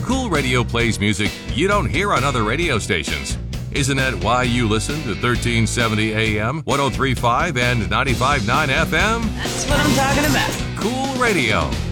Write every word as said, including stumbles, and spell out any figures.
Cool Radio plays music you don't hear on other radio stations. Isn't that why you listen to thirteen seventy A M, one oh three point five, and ninety-five point nine F M? That's what I'm talking about. Cool Radio.